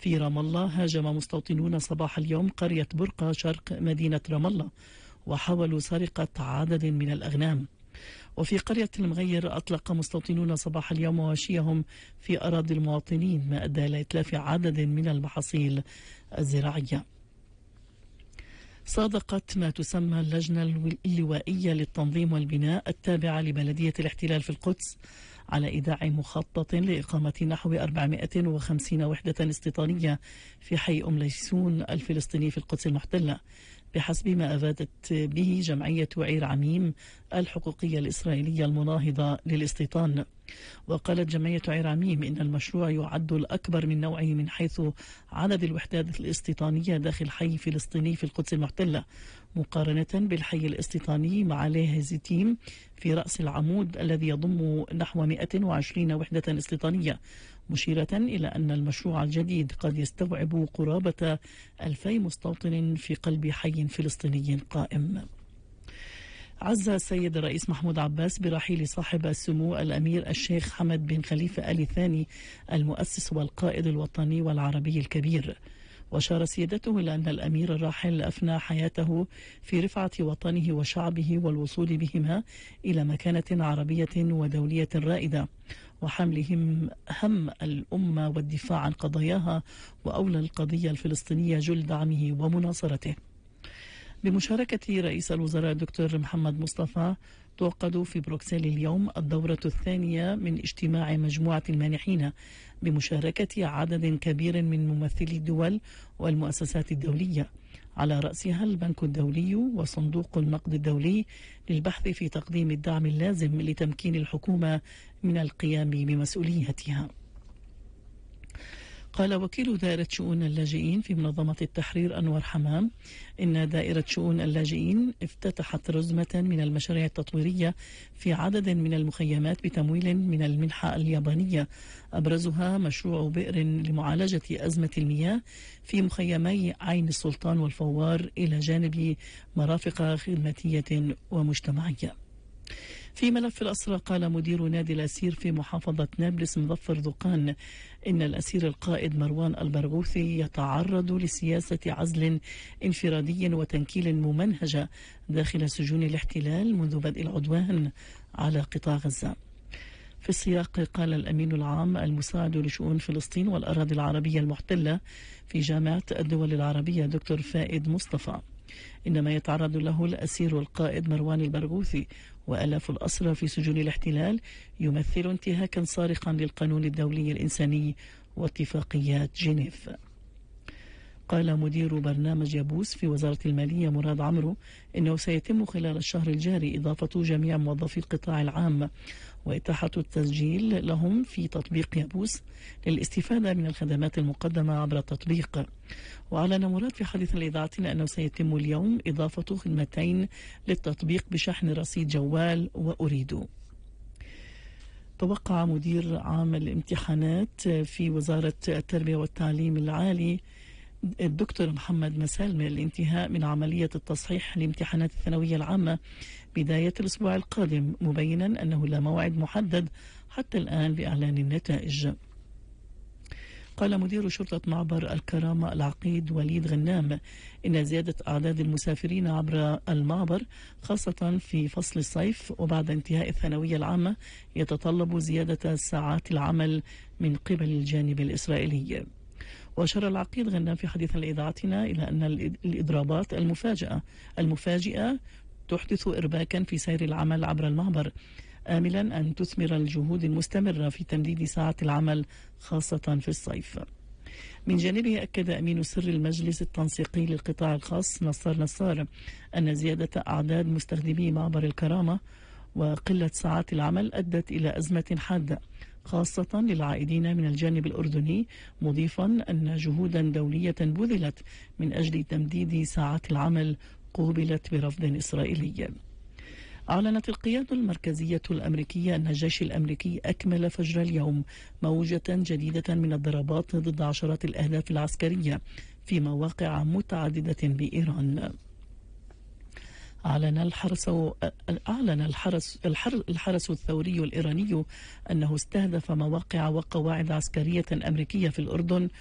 في رام الله هاجم مستوطنون صباح اليوم قرية برقة شرق مدينة رام الله وحاولوا سرقة عدد من الأغنام. وفي قرية المغير أطلق مستوطنون صباح اليوم مواشيهم في أراضي المواطنين ما أدى إلى إتلاف عدد من المحاصيل الزراعية. صادقت ما تسمى اللجنة اللوائية للتنظيم والبناء التابعة لبلدية الاحتلال في القدس على إيداع مخطط لإقامة نحو 450 وحدة استيطانية في حي أم ليسون الفلسطيني في القدس المحتلة بحسب ما أفادت به جمعية عير عميم الحقوقية الإسرائيلية المناهضة للاستيطان. وقالت جمعية عير عميم إن المشروع يعد الأكبر من نوعه من حيث عدد الوحدات الاستيطانية داخل حي فلسطيني في القدس المحتلة مقارنة بالحي الاستيطاني مع ليه زيتيم في رأس العمود الذي يضم نحو 120 وحدة استيطانية، مشيرة إلى أن المشروع الجديد قد يستوعب قرابة 2000 مستوطن في قلب حي فلسطيني قائم. عز السيد الرئيس محمود عباس برحيل صاحب السمو الأمير الشيخ حمد بن خليفة آل ثاني المؤسس والقائد الوطني والعربي الكبير. وأشار سيادته إلى أن الأمير الراحل أفنى حياته في رفعة وطنه وشعبه والوصول بهما إلى مكانة عربية ودولية رائدة وحملهم هم الأمة والدفاع عن قضاياها وأولى القضية الفلسطينية جل دعمه ومناصرته. بمشاركة رئيس الوزراء دكتور محمد مصطفى تعقد في بروكسل اليوم الدورة الثانية من اجتماع مجموعة المانحين بمشاركة عدد كبير من ممثلي الدول والمؤسسات الدولية على رأسها البنك الدولي وصندوق النقد الدولي للبحث في تقديم الدعم اللازم لتمكين الحكومة من القيام بمسؤوليتها. قال وكيل دائرة شؤون اللاجئين في منظمة التحرير أنور حمام إن دائرة شؤون اللاجئين افتتحت رزمة من المشاريع التطويرية في عدد من المخيمات بتمويل من المنحة اليابانية، أبرزها مشروع بئر لمعالجة أزمة المياه في مخيمي عين السلطان والفوار إلى جانب مرافق خدماتية ومجتمعية. في ملف الأسرى قال مدير نادي الأسير في محافظة نابلس مظفر ذقان إن الأسير القائد مروان البرغوثي يتعرض لسياسة عزل انفرادي وتنكيل ممنهجة داخل سجون الاحتلال منذ بدء العدوان على قطاع غزة. في السياق قال الأمين العام المساعد لشؤون فلسطين والأراضي العربية المحتلة في جامعة الدول العربية دكتور فائد مصطفى إنما يتعرض له الأسير القائد مروان البرغوثي وآلاف الأسرى في سجون الاحتلال يمثل انتهاكا صارخا للقانون الدولي الإنساني واتفاقيات جنيف. قال مدير برنامج يابوس في وزارة المالية مراد عمرو إنه سيتم خلال الشهر الجاري إضافة جميع موظفي القطاع العام وإتاحة التسجيل لهم في تطبيق يابوس للاستفادة من الخدمات المقدمة عبر التطبيق. وأعلن مراد في حديث الإذاعة أنه سيتم اليوم إضافة خدمتين للتطبيق بشحن رصيد جوال وأريد. توقع مدير عام الامتحانات في وزارة التربية والتعليم العالي الدكتور محمد مسالم الانتهاء من عملية التصحيح لامتحانات الثانوية العامة بداية الأسبوع القادم، مبينا أنه لا موعد محدد حتى الآن لإعلان النتائج. قال مدير شرطة معبر الكرامة العقيد وليد غنام إن زيادة أعداد المسافرين عبر المعبر خاصة في فصل الصيف وبعد انتهاء الثانوية العامة يتطلب زيادة ساعات العمل من قبل الجانب الإسرائيلي. وأشار العقيد غنام في حديث لإذاعتنا إلى أن الإضرابات المفاجئة تحدث إرباكا في سير العمل عبر المعبر، آملا أن تثمر الجهود المستمرة في تمديد ساعات العمل خاصة في الصيف. من جانبه أكد أمين سر المجلس التنسيقي للقطاع الخاص نصار أن زيادة أعداد مستخدمي معبر الكرامة وقلة ساعات العمل أدت إلى أزمة حادة خاصة للعائدين من الجانب الأردني، مضيفا أن جهودا دولية بذلت من أجل تمديد ساعات العمل قوبلت برفض إسرائيلي. أعلنت القيادة المركزية الأمريكية أن الجيش الأمريكي أكمل فجر اليوم موجة جديدة من الضربات ضد عشرات الأهداف العسكرية في مواقع متعددة بإيران. أعلن الحرس الثوري الإيراني أنه استهدف مواقع وقواعد عسكرية أمريكية في الأردن